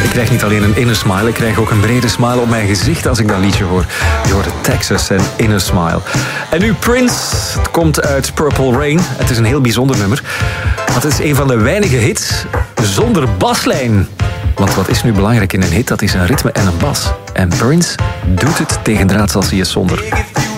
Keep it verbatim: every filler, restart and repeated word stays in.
Ik krijg niet alleen een inner smile, ik krijg ook een brede smile op mijn gezicht als ik dat liedje hoor. Je hoort Texas en Inner Smile. En nu Prince, het komt uit Purple Rain. Het is een heel bijzonder nummer. Want het is een van de weinige hits zonder baslijn. Want wat is nu belangrijk in een hit? Dat is een ritme en een bas. En Prince doet het tegen draad als hij is zonder.